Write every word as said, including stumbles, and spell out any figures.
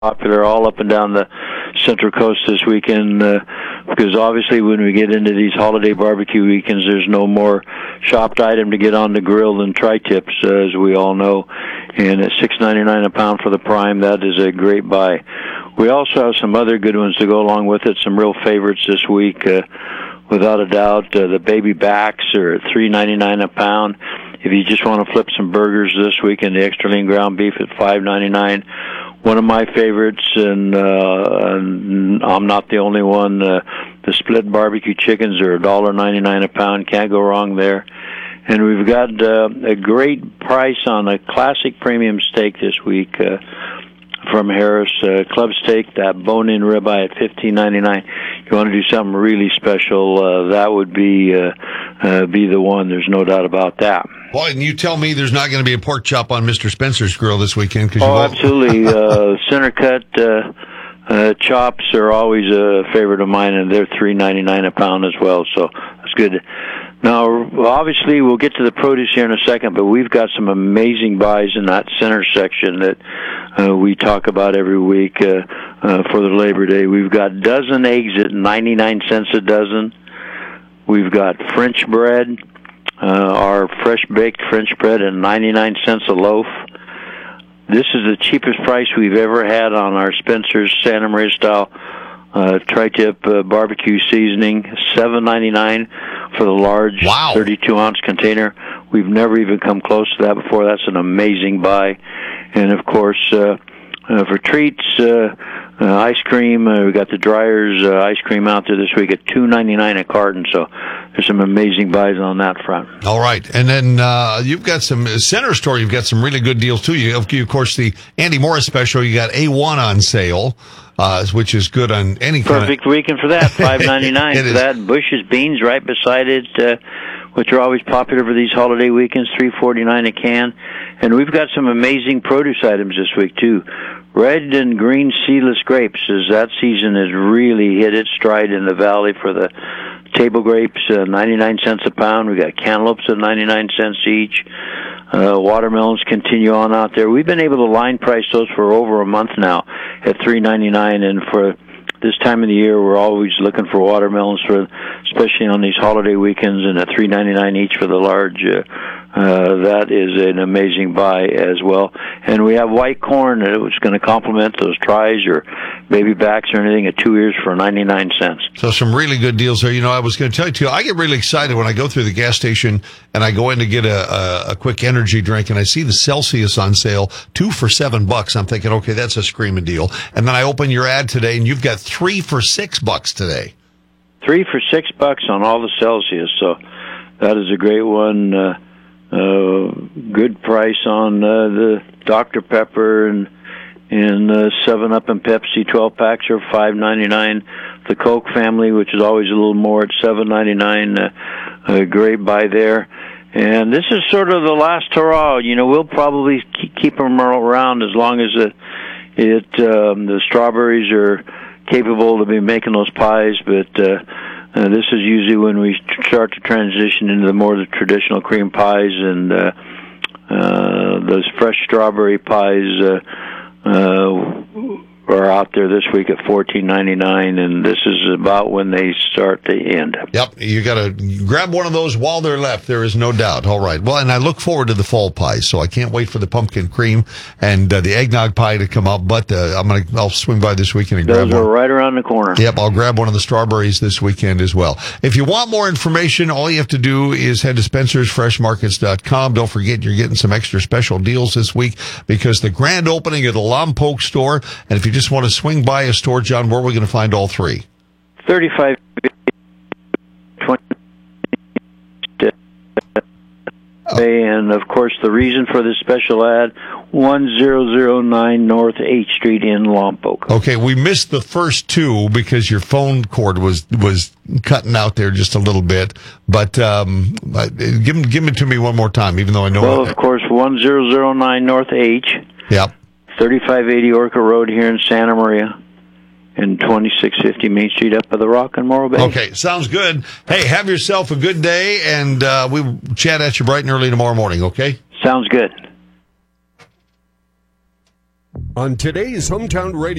popular all up and down the Central Coast this weekend, uh, because obviously when we get into these holiday barbecue weekends, there's no more shopped item to get on the grill than tri-tips, uh, as we all know. And at six ninety-nine a pound for the prime, that is a great buy. We also have some other good ones to go along with it, some real favorites this week. Uh, without a doubt, uh, the baby backs are at three ninety-nine a pound. If you just want to flip some burgers this week, and the extra lean ground beef at five ninety-nine. One of my favorites, and, uh, and I'm not the only one, uh, the split barbecue chickens are one dollar ninety-nine a pound. Can't go wrong there. And we've got uh, a great price on a classic premium steak this week uh, from Harris. Uh, Club Steak, that bone-in ribeye at fifteen ninety-nine. You want to do something really special, uh, that would be uh, uh, be the one. There's no doubt about that. Well, and you tell me there's not going to be a pork chop on Mister Spencer's grill this weekend. Cause oh, absolutely. uh, center cut uh, uh, chops are always a favorite of mine, and they're three ninety-nine a pound as well, so that's good. Now, obviously, we'll get to the produce here in a second, but we've got some amazing buys in that center section that uh, we talk about every week uh, uh, for the Labor Day. We've got dozen eggs at ninety-nine cents a dozen. We've got French bread. Uh, our fresh-baked French bread at ninety-nine cents a loaf. This is the cheapest price we've ever had on our Spencer's Santa Maria style uh, tri-tip uh, barbecue seasoning, seven ninety-nine for the large wow. thirty-two ounce container. We've never even come close to that before. That's an amazing buy. And, of course, uh, uh, for treats, uh, uh, ice cream, uh, we got the Dryers uh, ice cream out there this week at two ninety-nine a carton, so there's some amazing buys on that front. All right. And then uh, you've got some center store. You've got some really good deals, too. You have, of course, the Andy Morris special. You got A one on sale, uh, which is good on any kind of... Perfect weekend for that, five ninety-nine for is. that. Bush's beans right beside it, uh, which are always popular for these holiday weekends, three forty-nine a can. And we've got some amazing produce items this week, too. Red and green seedless grapes, as that season has really hit its stride in the valley for the table grapes, uh, ninety-nine cents a pound. We got cantaloupes at ninety-nine cents each. Uh, watermelons continue on out there. We've been able to line price those for over a month now at three ninety-nine, and for this time of the year, we're always looking for watermelons, for, especially on these holiday weekends, and at three ninety-nine each for the large. Uh, uh, that is an amazing buy as well. And we have white corn that was going to complement those tries or baby backs or anything at two ears for ninety-nine cents. So some really good deals there. You know, I was going to tell you, too, I get really excited when I go through the gas station and I go in to get a, a, a quick energy drink and I see the Celsius on sale, two for seven bucks. I'm thinking, okay, that's a screaming deal. And then I open your ad today and you've got three for six bucks today. Three for six bucks on all the Celsius. So that is a great one. Uh, uh, good price on uh, the Doctor Pepper and and uh, seven up and Pepsi twelve packs are five ninety-nine. The Coke family, which is always a little more, at seven ninety-nine. Uh, a great buy there. And this is sort of the last hurrah. You know, we'll probably keep them around as long as it, it um, the strawberries are capable of be making those pies, but uh, uh, this is usually when we start to transition into the more the traditional cream pies, and uh, uh, those fresh strawberry pies uh, uh, are out there this week at fourteen ninety-nine, and this is about when they start to end. Yep, you got to grab one of those while they're left. There is no doubt. All right. Well, and I look forward to the fall pies, so I can't wait for the pumpkin cream and uh, the eggnog pie to come up. But uh, I'm gonna I'll swing by this weekend and those grab one. Those are right around the corner. Yep, I'll grab one of the strawberries this weekend as well. If you want more information, all you have to do is head to Spencers Fresh Markets dot com. Don't forget you're getting some extra special deals this week because the grand opening of the Lompoc store. And if you just want to swing by a store, John, where are we going to find all three? thirty-five twenty And, of course, the reason for this special ad, one thousand nine North eighth Street in Lompoc. Okay, we missed the first two because your phone cord was was cutting out there just a little bit. But um, give, them, give it to me one more time, even though I know... Well, of course, one thousand nine North H. Yep. thirty-five eighty Orca Road here in Santa Maria, and twenty-six fifty Main Street up by the Rock in Morro Bay. Okay, sounds good. Hey, have yourself a good day, and uh, we'll chat at you bright and early tomorrow morning, okay? Sounds good. on today's Hometown Radio.